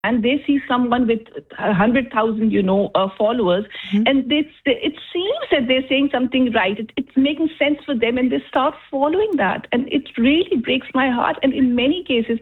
and they see someone with 100,000, followers, and it seems that they're saying something right. It's making sense for them, and they start following that. And it really breaks my heart. And in many cases,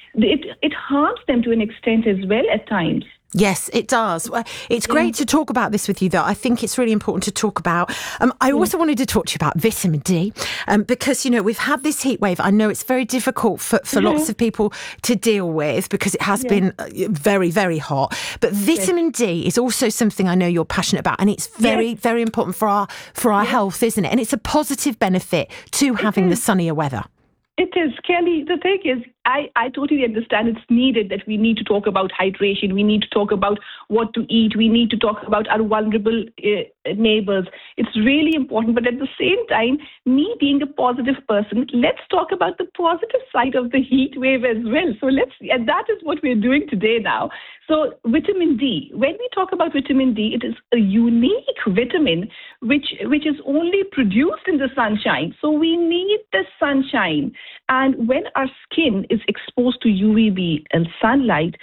it harms them to an extent as well at times. Yes, it does. It's great to talk about this with you, though. I think it's really important to talk about. I also wanted to talk to you about vitamin D, because, we've had this heat wave. I know it's very difficult for lots of people to deal with because it has been very, very hot. But vitamin D is also something I know you're passionate about, and it's very, very important for our health, isn't it? And it's a positive benefit to having the sunnier weather. It is, Kelly. The thing is, I totally understand it's needed that we need to talk about hydration. We need to talk about what to eat. We need to talk about our vulnerable neighbors. It's really important. But at the same time, me being a positive person, let's talk about the positive side of the heat wave as well. So and that is what we're doing today now. So vitamin D, when we talk about vitamin D, it is a unique vitamin which is only produced in the sunshine. So we need the sunshine. And when our skin is exposed to UVB and sunlight,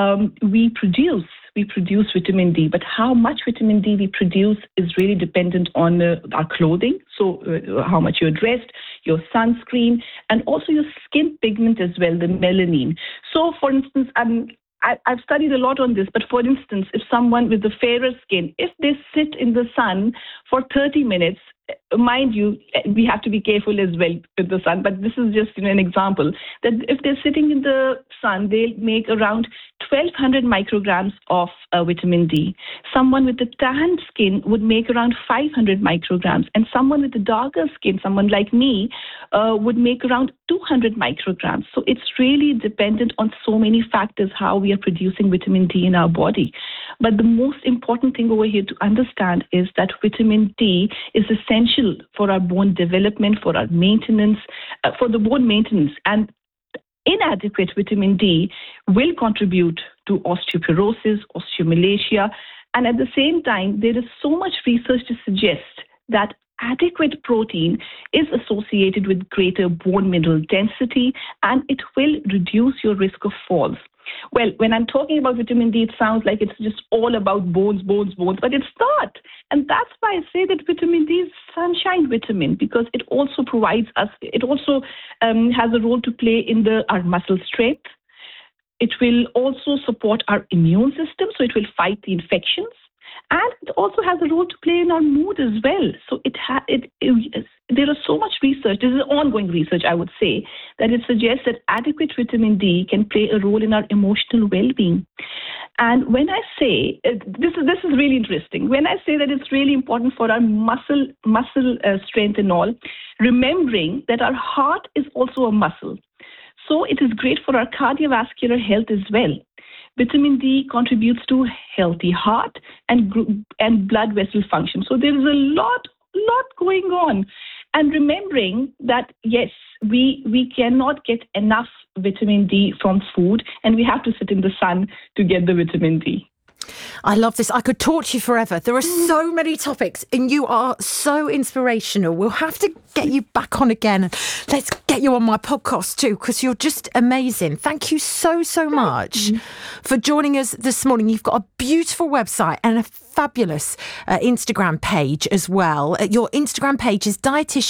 we produce vitamin D. But how much vitamin D we produce is really dependent on our clothing. So how much you're dressed, your sunscreen, and also your skin pigment as well, the melanin. So for instance, I've studied a lot on this, but for instance, if someone with the fairer skin, if they sit in the sun for 30 minutes, mind you, we have to be careful as well with the sun, but this is just an example, that if they're sitting in the sun, they'll make around 1,200 micrograms of vitamin D. Someone with a tanned skin would make around 500 micrograms, and someone with a darker skin, someone like me, would make around 200 micrograms. So it's really dependent on so many factors how we are producing vitamin D in our body. But the most important thing over here to understand is that vitamin D is essential for our bone development, for our maintenance, for the bone maintenance. And inadequate vitamin D will contribute to osteoporosis, osteomalacia, and at the same time, there is so much research to suggest that adequate protein is associated with greater bone mineral density, and it will reduce your risk of falls. Well, when I'm talking about vitamin D, it sounds like it's just all about bones, but it's not. And that's why I say that vitamin D is sunshine vitamin, because it also provides us, it also has a role to play in our muscle strength. It will also support our immune system, so it will fight the infections. And it also has a role to play in our mood as well. So there is so much research, this is ongoing research, I would say, that it suggests that adequate vitamin D can play a role in our emotional well-being. And when I say, this is really interesting, when I say that it's really important for our muscle strength and all, remembering that our heart is also a muscle. So it is great for our cardiovascular health as well. Vitamin D contributes to healthy heart and blood vessel function. So there is a lot going on. And remembering that, yes, we cannot get enough vitamin D from food, and we have to sit in the sun to get the vitamin D. I love this. I could talk to you forever. There are so many topics and you are so inspirational. We'll have to get you back on again. Let's get you on my podcast too, because you're just amazing. Thank you so much for joining us this morning. You've got a beautiful website and a fabulous Instagram page as well. Your Instagram page is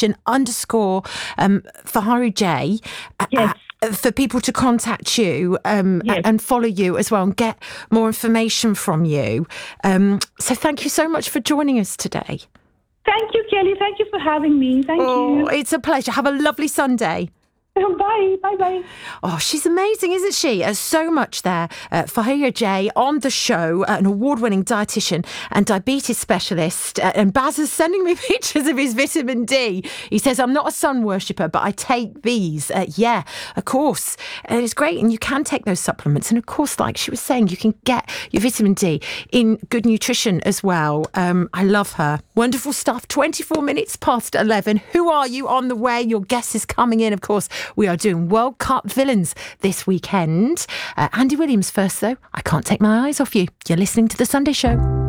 dietitian_Faharu J. Yes. For people to contact you and follow you as well and get more information from you. So thank you so much for joining us today. Thank you, Kelly. Thank you for having me. Thank you. It's a pleasure. Have a lovely Sunday. Bye. Oh, she's amazing, isn't she? So much there. Faharu J on the show, an award-winning dietitian and diabetes specialist. And Baz is sending me pictures of his vitamin D. He says, I'm not a sun worshipper, but I take these. Yeah, of course. And it's great. And you can take those supplements. And of course, like she was saying, you can get your vitamin D in Good Nutrition as well. I love her. Wonderful stuff. 24 minutes past 11. Who are you on the way? Your guest is coming in, of course. We are doing World Cup villains this weekend. Andy Williams first, though. I can't take my eyes off you. You're listening to The Sunday Show.